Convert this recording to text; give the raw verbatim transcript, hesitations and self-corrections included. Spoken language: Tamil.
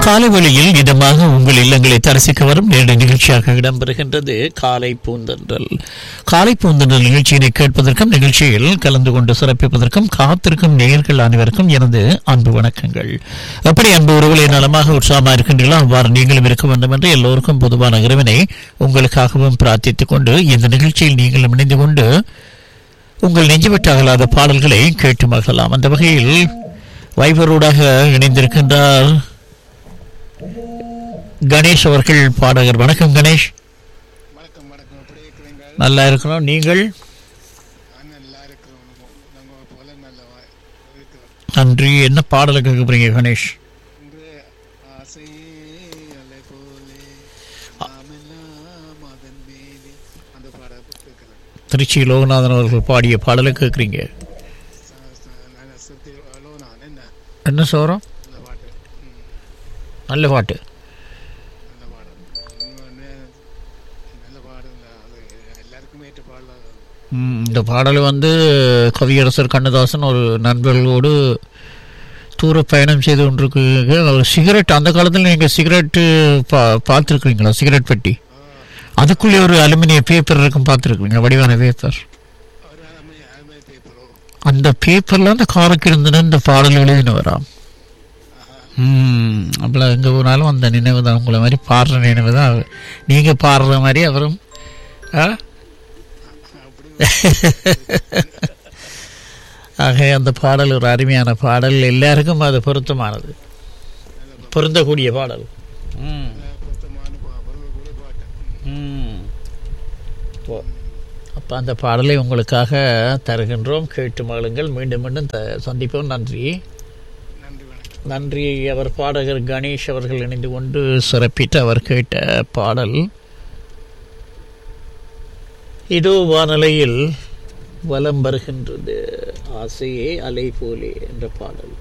காலை வேளையில் இதமாக உங்கள் இல்லங்களை தரிசிக்க வரும் நேரடி நிகழ்ச்சியாக இடம்பெறுகின்றது காலை பூந்தன்றல். காலை பூந்தன்றல் நிகழ்ச்சியினை கேட்பதற்கும் நிகழ்ச்சியில் கலந்து கொண்டு சிறப்பிப்பதற்கும் காத்திருக்கும் நேயர்கள் அனைவருக்கும் எனது அன்பு வணக்கங்கள். எப்படி அன்பு உறவுகளை நலமாக உற்சாகமாக இருக்கின்றீர்களோ அவ்வாறு நீங்களும் இருக்க வேண்டும் என்று எல்லோருக்கும் பொதுவான இறைவனை உங்களுக்காகவும் பிரார்த்தித்துக் கொண்டு இந்த நிகழ்ச்சியில் நீங்களும் இணைந்து கொண்டு உங்கள் நெஞ்சுவிட்டு அகலாத பாடல்களை கேட்டு மகிழலாம். அந்த வகையில் வைபரோடாக இணைந்திருக்கின்றார் கணேஷ் அவர்கள், பாடகர். வணக்கம் கணேஷ். வணக்கம் வணக்கம். எப்படி இருக்கிறீங்க? நல்லா இருக்கிறோம். நீங்கள்? நல்லா இருக்கிறோம். நம்ம போல நல்லா இருக்கிறோம். நன்றி. என்ன பாடலை கேட்க போறீங்க கணேஷ்? இன்று ஆசையே அலை போலே நாமெல்லாம் அதன் மேலே அந்த பாடலை கேட்கிறேன். திருச்சி லோகநாதன் அவர்கள் பாடிய பாடலை கேட்குறீங்க. என்ன என்ன சோரம்? நல்ல பாட்டு. நல்ல பாட்டு. நல்ல பாடம். நல்ல பாடம். அது எல்லாருக்குமே ஏற்ற பாடலாம். ம், இந்த பாடல் வந்து கவியரசர் கண்ணதாசன் ஒரு நண்பர்களோடு தூர பயணம் செய்து கொண்டிருக்கு. ஒரு சிகரெட், அந்த காலத்தில் நீங்கள் சிகரெட்டு பா பார்த்துருக்குறீங்களா? சிகரெட் பெட்டி, அதுக்குள்ளே ஒரு அலுமினிய பேப்பர் இருக்கும், பார்த்துருக்குறீங்க? வடிவான பேப்பர். ஒரு அமை அமை பேப்பரோ அந்த பேப்பரில் அந்த காருக்கு இருந்துன்னு இந்த பாடல் எழுதினு வராம். ம் அப்போ எங்கே போனாலும் அந்த நினைவு தான், உங்களை மாதிரி பாடுற நினைவு தான். நீங்கள் பாடுற மாதிரி அவரும். ஆ ஆக அந்த பாடல் ஒரு அருமையான பாடல், எல்லாருக்கும் அது பொருத்தமானது, பொருந்தக்கூடிய பாடல். ம் பொருத்தமான பாடல் பாட்டு. ம் அப்போ அந்த பாடலை உங்களுக்காக தருகின்றோம், கேட்டு மகளுங்கள். மீண்டும் மீண்டும் த சந்திப்போம். நன்றி நன்றி வணக்கம். நன்றி. அவர் பாடகர் கணேஷ் அவர்கள் இணைந்து கொண்டு சிறப்பித்து அவர் கேட்ட பாடல் இதோ வானலையில் வலம் வருகின்றது. ஆசையே அலை போலே என்ற பாடல்.